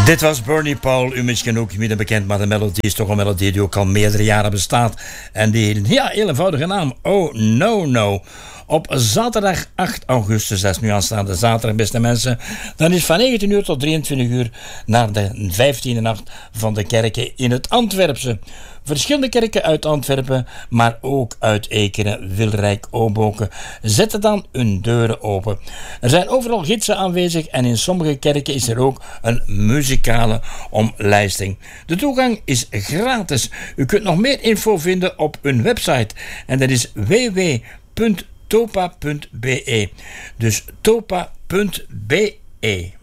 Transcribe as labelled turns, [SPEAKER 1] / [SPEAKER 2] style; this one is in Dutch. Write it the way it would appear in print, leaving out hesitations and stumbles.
[SPEAKER 1] Dit was Bernie Paul, u misschien ook minder bekend, maar de melodie is toch een melodie die ook al meerdere jaren bestaat. En die, heel eenvoudige naam, Oh No No. Op zaterdag 8 augustus, dat is nu aanstaande zaterdag, beste mensen, dan is van 19 uur tot 23 uur naar de 15e nacht van de kerken in het Antwerpse. Verschillende kerken uit Antwerpen, maar ook uit Ekeren, Wilrijk, Hoboken zetten dan hun deuren open. Er zijn overal gidsen aanwezig en in sommige kerken is er ook een muzikale omlijsting. De toegang is gratis. U kunt nog meer info vinden op hun website en dat is www.topa.be. Dus topa.be.